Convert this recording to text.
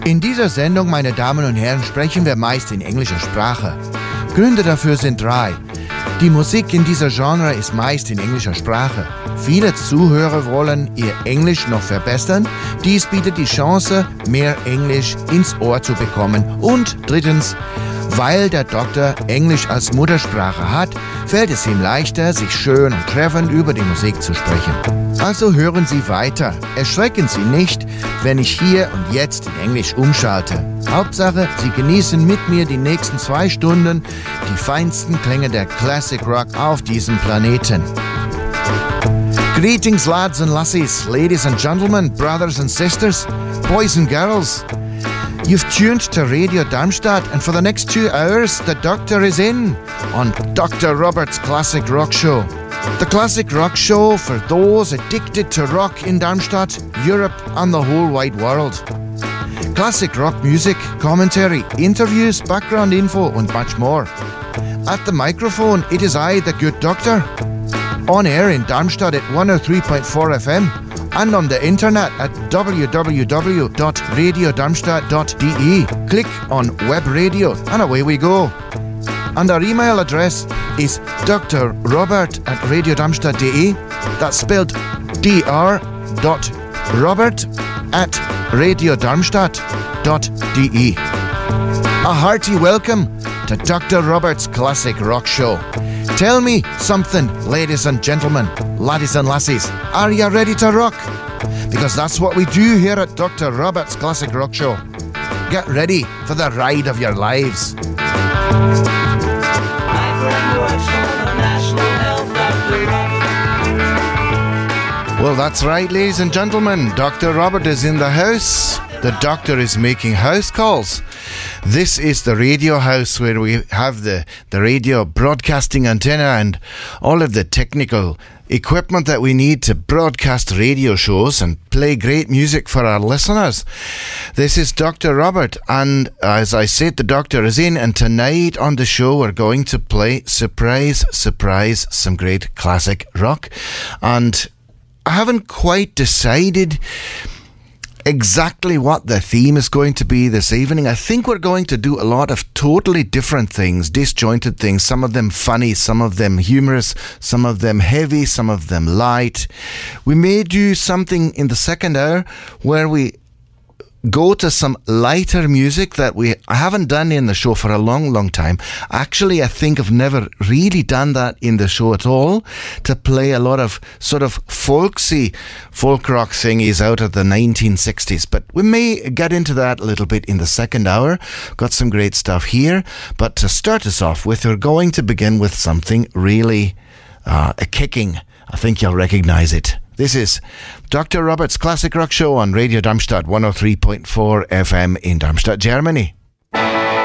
In dieser Sendung, meine Damen und Herren, sprechen wir meist in englischer Sprache. Gründe dafür sind 3. Die Musik in dieser Genre ist meist in englischer Sprache. Viele Zuhörer wollen ihr Englisch noch verbessern. Dies bietet die Chance, mehr Englisch ins Ohr zu bekommen. Und 3. Weil der Doktor Englisch als Muttersprache hat, fällt es ihm leichter, sich schön und treffend über die Musik zu sprechen. Also hören Sie weiter. Erschrecken Sie nicht, wenn ich hier und jetzt in Englisch umschalte. Hauptsache, Sie genießen mit mir die nächsten 2 Stunden die feinsten Klänge der Classic Rock auf diesem Planeten. Greetings, lads and lassies, ladies and gentlemen, brothers and sisters, boys and girls. You've tuned to Radio Darmstadt, and for the next 2 hours, the Doctor is in on Dr. Robert's Classic Rock Show. The Classic Rock Show for those addicted to rock in Darmstadt, Europe, and the whole wide world. Classic rock music, commentary, interviews, background info, and much more. At the microphone, it is I, the good Doctor. On air in Darmstadt at 103.4 FM. And on the internet at www.radiodarmstadt.de. Click on Web Radio and away we go. And our email address is drrobert@radiodarmstadt.de. That's spelled dr.robert@radiodarmstadt.de. A hearty welcome to Dr. Robert's Classic Rock Show. Tell me something, ladies and gentlemen, laddies and lassies. Are you ready to rock? Because that's what we do here at Dr. Robert's Classic Rock Show. Get ready for the ride of your lives. Well, that's right, ladies and gentlemen. Dr. Robert is in the house. The Doctor is making house calls. This is the radio house where we have the radio broadcasting antenna and all of the technical equipment that we need to broadcast radio shows and play great music for our listeners. This is Dr. Robert, and as I said, the Doctor is in, and tonight on the show we're going to play surprise, some great classic rock. And I haven't quite decided exactly what the theme is going to be this evening. I think we're going to do a lot of totally different things, disjointed things, some of them funny, some of them humorous, some of them heavy, some of them light. We may do something in the second hour where we go to some lighter music that I haven't done in the show for a long time. Actually, I think I've never really done that in the show at all, to play a lot of sort of folksy folk rock thingies out of the 1960s. But we may get into that a little bit in the second hour. Got some great stuff here. But to start us off with, we're going to begin with something really kicking. I think you'll recognize it. This is Dr. Robert's Classic Rock Show on Radio Darmstadt 103.4 FM in Darmstadt, Germany.